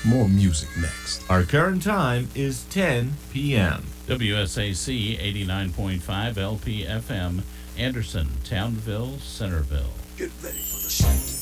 more music next. Our current time is 10 p.m. WSAC 89.5 LPFM, Anderson, Townville, Centerville. Get ready for the show.